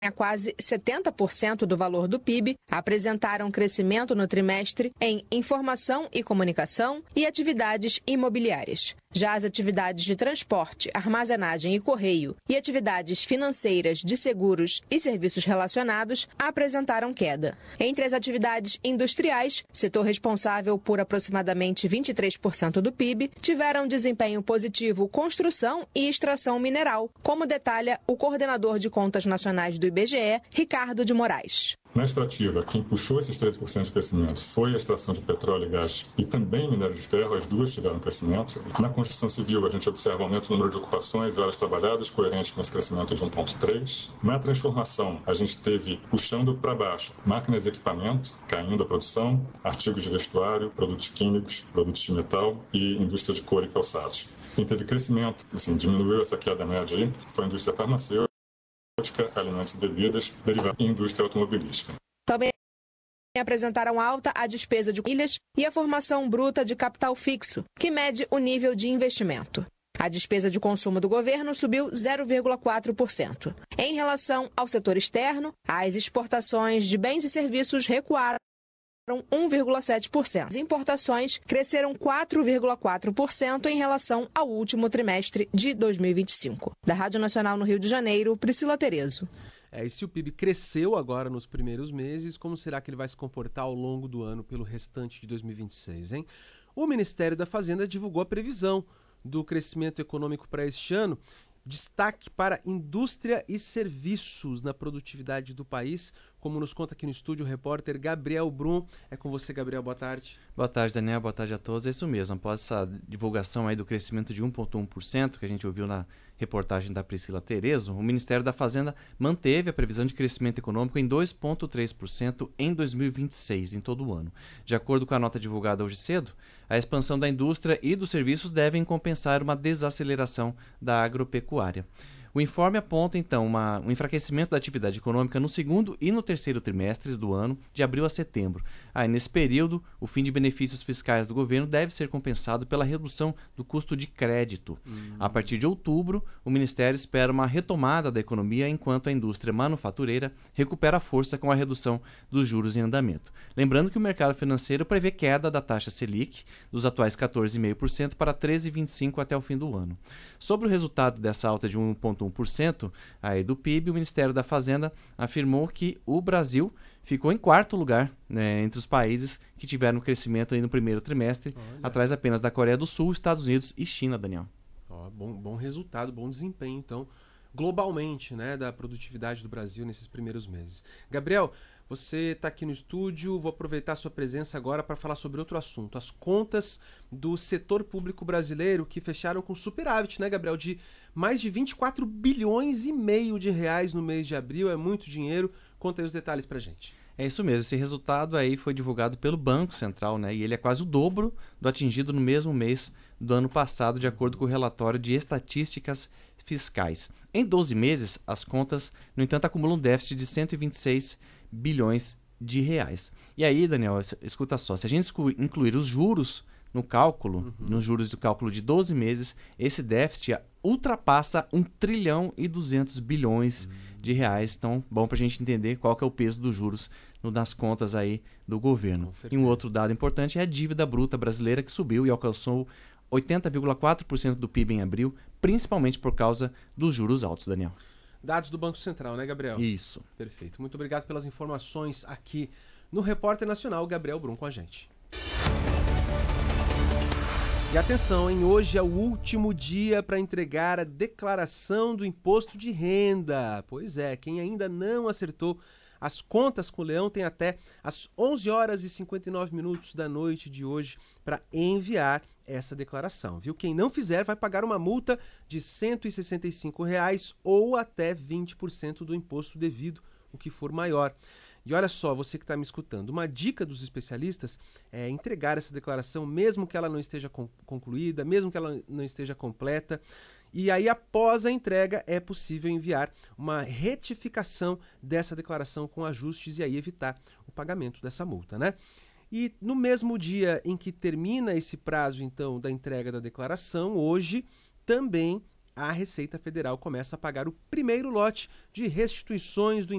a quase 70% do valor do PIB, apresentaram crescimento no trimestre em informação e comunicação e atividades imobiliárias. Já as atividades de transporte, armazenagem e correio e atividades financeiras de seguros e serviços relacionados apresentaram queda. Entre as atividades industriais, setor responsável por aproximadamente 23% do PIB, tiveram desempenho positivo construção e extração mineral, como detalha o coordenador de contas nacionais do IBGE, Ricardo de Moraes. Na extrativa, quem puxou esses 13% de crescimento foi a extração de petróleo e gás e também minério de ferro, as duas tiveram crescimento. Na construção civil, a gente observa aumento no número de ocupações e horas trabalhadas, coerente com esse crescimento de 1,3. Na transformação, a gente teve puxando para baixo máquinas e equipamento, caindo a produção, artigos de vestuário, produtos químicos, produtos de metal e indústria de couro e calçados. Quem teve crescimento, diminuiu essa queda média aí, foi a indústria farmacêutica, alimentos e bebidas, derivados e indústria automobilística. Também apresentaram alta a despesa de milhas e a formação bruta de capital fixo, que mede o nível de investimento. A despesa de consumo do governo subiu 0,4%. Em relação ao setor externo, as exportações de bens e serviços recuaram 1,7%. As importações cresceram 4,4% em relação ao último trimestre de 2025. Da Rádio Nacional no Rio de Janeiro, Priscila Terezo. E se o PIB cresceu agora nos primeiros meses, como será que ele vai se comportar ao longo do ano pelo restante de 2026, hein? O Ministério da Fazenda divulgou a previsão do crescimento econômico para este ano. Destaque para indústria e serviços na produtividade do país, como nos conta aqui no estúdio o repórter Gabriel Brum. É com você, Gabriel, boa tarde. Boa tarde, Daniel, boa tarde a todos. É isso mesmo, após essa divulgação aí do crescimento de 1,1% que a gente ouviu na reportagem da Priscila Terezo, o Ministério da Fazenda manteve a previsão de crescimento econômico em 2,3% em 2026, em todo o ano. De acordo com a nota divulgada hoje cedo, a expansão da indústria e dos serviços devem compensar uma desaceleração da agropecuária. O informe aponta, então, um enfraquecimento da atividade econômica no segundo e no terceiro trimestres do ano, de abril a setembro. Nesse período, o fim de benefícios fiscais do governo deve ser compensado pela redução do custo de crédito. A partir de outubro, o Ministério espera uma retomada da economia, enquanto a indústria manufatureira recupera a força com a redução dos juros em andamento. Lembrando que o mercado financeiro prevê queda da taxa Selic, dos atuais 14,5% para 13,25% até o fim do ano. Sobre o resultado dessa alta de 1,1% aí do PIB, o Ministério da Fazenda afirmou que o Brasil ficou em quarto lugar, né, entre os países que tiveram crescimento aí no primeiro trimestre, atrás apenas da Coreia do Sul, Estados Unidos e China, Daniel. Bom resultado, bom desempenho, então, globalmente, né, da produtividade do Brasil nesses primeiros meses. Gabriel, você está aqui no estúdio, vou aproveitar a sua presença agora para falar sobre outro assunto. As contas do setor público brasileiro que fecharam com superávit, né, Gabriel? De mais de 24 bilhões e meio de reais no mês de abril, é muito dinheiro. Conta aí os detalhes para a gente. É isso mesmo, esse resultado aí foi divulgado pelo Banco Central, né? E ele é quase o dobro do atingido no mesmo mês do ano passado, de acordo com o relatório de estatísticas fiscais. Em 12 meses, as contas, no entanto, acumulam um déficit de 126 bilhões de reais. E aí, Daniel, escuta só, se a gente incluir os juros no cálculo, nos juros do cálculo de 12 meses, esse déficit ultrapassa 1 trilhão e 200 bilhões de reais. Então, bom para a gente entender qual que é o peso dos juros nas contas aí do governo. E um outro dado importante é a dívida bruta brasileira, que subiu e alcançou 80,4% do PIB em abril, principalmente por causa dos juros altos, Daniel. Dados do Banco Central, né, Gabriel? Isso. Perfeito. Muito obrigado pelas informações aqui no Repórter Nacional, Gabriel Brum com a gente. E atenção, hein? Hoje é o último dia para entregar a declaração do imposto de renda. Pois é, quem ainda não acertou as contas com o Leão tem até às 11 horas e 59 minutos da noite de hoje para enviar essa declaração, viu? Quem não fizer vai pagar uma multa de R$ 165 ou até 20% do imposto devido, o que for maior. E olha só, você que está me escutando, uma dica dos especialistas é entregar essa declaração mesmo que ela não esteja concluída, mesmo que ela não esteja completa. E aí, após a entrega, é possível enviar uma retificação dessa declaração com ajustes e aí evitar o pagamento dessa multa, né? E no mesmo dia em que termina esse prazo, então, da entrega da declaração, hoje também a Receita Federal começa a pagar o primeiro lote de restituições do